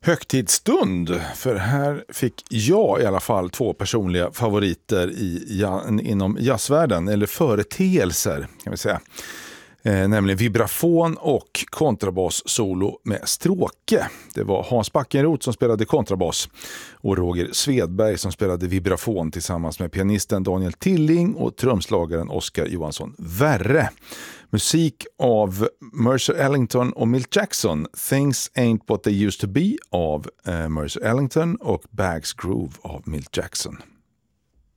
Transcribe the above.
högtidsstund, för här fick jag i alla fall 2 personliga favoriter inom jazzvärlden, eller företeelser kan vi säga. Nämligen vibrafon och kontrabas-solo med stråke. Det var Hans Backenroth som spelade kontrabas och Roger Svedberg som spelade vibrafon tillsammans med pianisten Daniel Tilling och trumslagaren Oscar Johansson Verre. Musik av Mercer Ellington och Milt Jackson. Things Ain't What They Used To Be av Mercer Ellington och Bags Groove av Milt Jackson.